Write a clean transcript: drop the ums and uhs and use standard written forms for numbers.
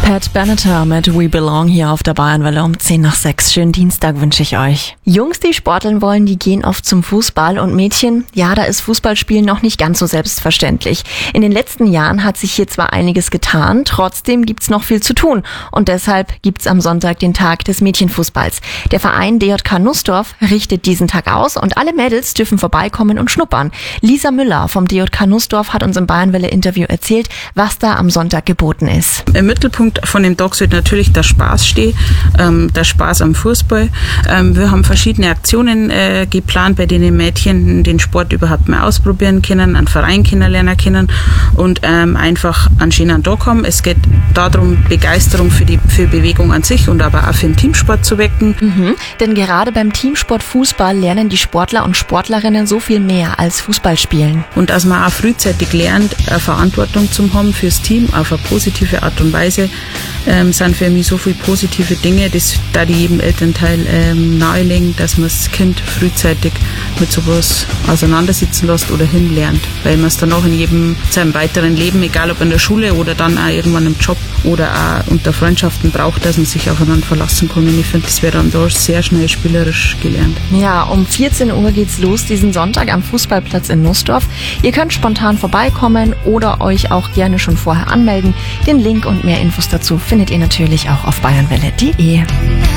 Pat Benatar mit We Belong hier auf der Bayernwelle um 5:10. Schönen Dienstag wünsche ich euch. Jungs, die sporteln wollen, die gehen oft zum Fußball, und Mädchen, ja, da ist Fußballspielen noch nicht ganz so selbstverständlich. In den letzten Jahren hat sich hier zwar einiges getan, trotzdem gibt's noch viel zu tun, und deshalb gibt's am Sonntag den Tag des Mädchenfußballs. Der Verein DJK Nussdorf richtet diesen Tag aus und alle Mädels dürfen vorbeikommen und schnuppern. Lisa Müller vom DJK Nussdorf hat uns im Bayernwelle-Interview erzählt, was da am Sonntag geboten ist. Im Mittelpunkt von dem Tag sollte natürlich der Spaß stehen, der Spaß am Fußball. Wir haben verschiedene Aktionen geplant, bei denen Mädchen den Sport überhaupt mal ausprobieren können, einen Verein kennenlernen können und einfach einen schönen Tag haben. Es geht darum, Begeisterung für Bewegung an sich und aber auch für den Teamsport zu wecken. Denn gerade beim Teamsport Fußball lernen die Sportler und Sportlerinnen so viel mehr als Fußballspielen. Und dass man auch frühzeitig lernt, eine Verantwortung zu haben fürs Team auf eine positive Art und Weise, sind für mich so viele positive Dinge, da die jedem Elternteil nahelegen, dass man das Kind frühzeitig mit sowas auseinandersetzen lässt oder hinlernt, weil man es dann auch in seinem weiteren Leben, egal ob in der Schule oder dann auch irgendwann im Job oder auch unter Freundschaften braucht, dass man sich aufeinander verlassen kann. Und ich finde, das wird dann da sehr schnell spielerisch gelernt. Ja, um 14 Uhr geht's los diesen Sonntag am Fußballplatz in Nussdorf. Ihr könnt spontan vorbeikommen oder euch auch gerne schon vorher anmelden. Den Link und mehr Infos dazu findet ihr natürlich auch auf bayernwelle.de.